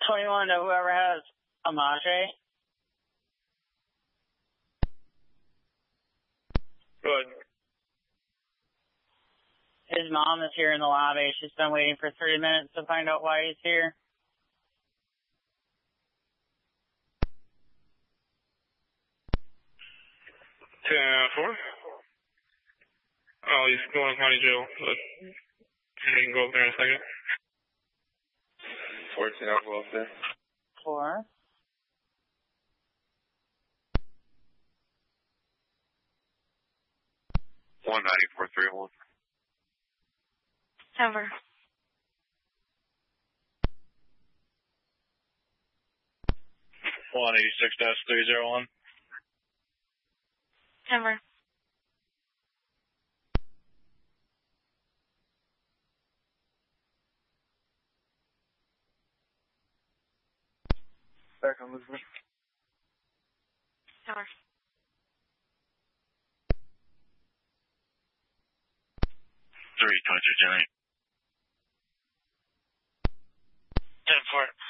21 to whoever has Amaje. Good. His mom is here in the lobby. She's been waiting for 3 minutes to find out why he's here. Four. Oh, he's going to county jail, but he can go up there in a second. 14, I'll go up there. 4. $194.31. Denver. 186-301. Denver. Back on Elizabeth. Denver. 3, 23, Jenny. 10-4.